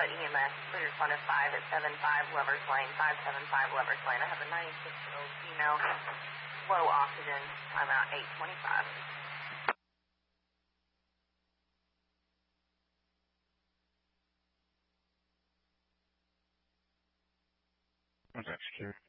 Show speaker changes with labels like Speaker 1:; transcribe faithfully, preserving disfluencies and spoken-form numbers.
Speaker 1: E M S. Clear one at five at seven five Lovers Lane, five seven five Lovers Lane. I have a ninety-six-year-old female, low oxygen, I'm out eight twenty-five.
Speaker 2: What's that, security?